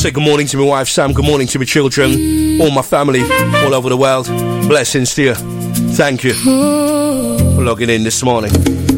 Say good morning to my wife Sam, good morning to my children, all my family all over the world. Blessings to you. Thank you for logging in this morning.